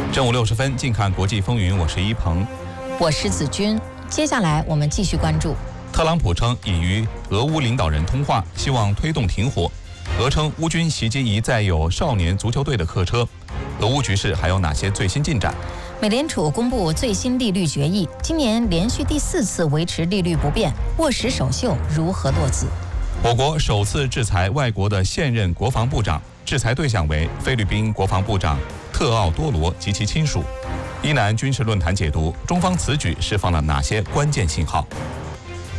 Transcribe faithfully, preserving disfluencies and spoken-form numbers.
正午六十分，近看国际风云，我是一鹏， 我是子君。接下来我们继续关注。 特朗普称已与俄乌领导人通话，希望推动停火。俄称乌军袭击一载有少年足球队的客车。俄乌局势还有哪些最新进展？ 美联储公布最新利率决议，今年连续第四次维持利率不变，握实首秀如何落子？ 我国首次制裁外国的现任国防部长，制裁对象为菲律宾国防部长特奥多罗及其亲属。伊南军事论坛解读，中方此举释放了哪些关键信号？